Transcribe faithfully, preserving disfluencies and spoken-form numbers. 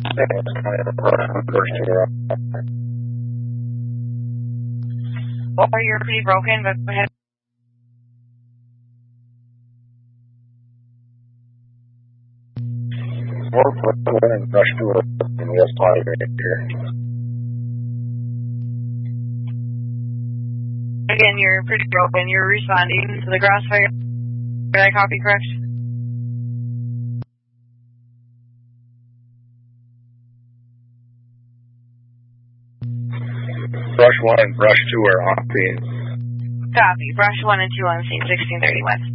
Well, you're pretty broken, but go ahead. And brush to her in the spot right here. Again, you're pretty broken. You're responding to the grass fire. Did I copy correct? Brush one and brush two are on scene. Copy. Brush one and two on scene, sixteen thirty west.